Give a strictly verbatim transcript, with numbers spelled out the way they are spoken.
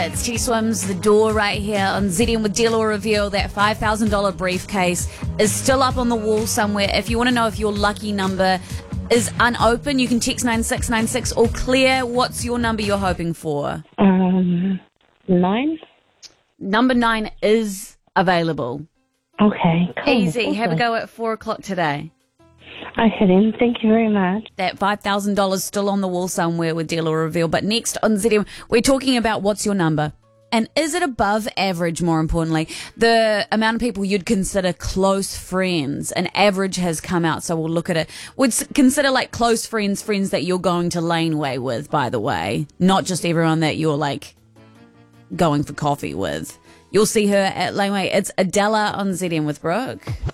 It's T-Swims, the door right here on Z M with Deal or Reveal. That five thousand dollars briefcase is still up on the wall somewhere. If you want to know if your lucky number is unopened, you can text nine six nine six or clear. What's your number you're hoping for? Um, nine. Number nine is available. Okay, cool. Easy. Have a Awesome. go at four o'clock today. Okay then, thank you very much. That five thousand dollars still on the wall somewhere with Deal or Reveal. But next on Z M, we're talking about what's your number. And is it above average, more importantly? The amount of people you'd consider close friends. An average has come out, so we'll look at it. Would s- consider like close friends, friends that you're going to Laneway with, by the way. Not just everyone that you're like going for coffee with. You'll see her at Laneway. It's Adela on Z M with Brooke.